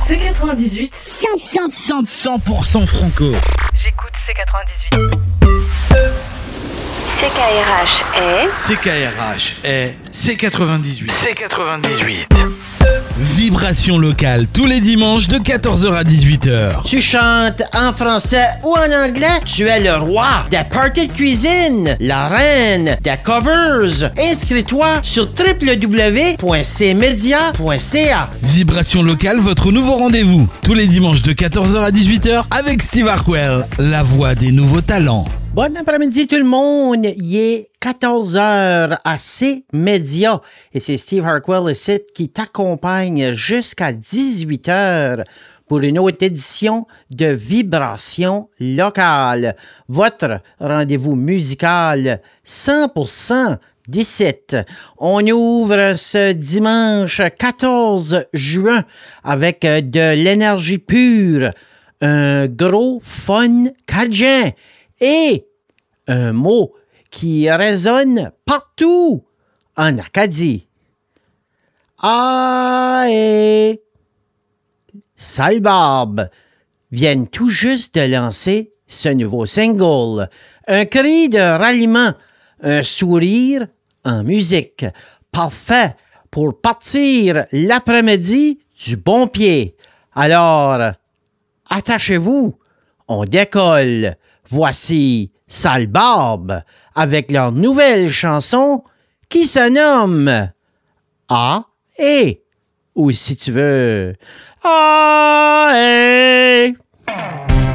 C98 100% franco. J'écoute C98. CKRH est C98. C98. Vibration locale tous les dimanches de 14h à 18h. Tu chantes en français ou en anglais? Tu es le roi des parties de cuisine, la reine des covers. Inscris-toi sur www.cmedia.ca. Vibration locale, votre nouveau rendez-vous. Tous les dimanches de 14h à 18h avec Steve Harquell, la voix des nouveaux talents. Bon après-midi tout le monde, il est 14h à C-Média et c'est Steve Harquell ici qui t'accompagne jusqu'à 18h pour une autre édition de Vibration locale, votre rendez-vous musical 100% d'ici. On ouvre ce dimanche 14 juin avec de l'énergie pure, un gros fun cajun et un mot qui résonne partout en Acadie. Et Sale Barbe viennent tout juste de lancer ce nouveau single. Un cri de ralliement, un sourire en musique. Parfait pour partir l'après-midi du bon pied. Alors, attachez-vous, on décolle. Voici Sale Barbe avec leur nouvelle chanson qui se nomme ou si tu veux,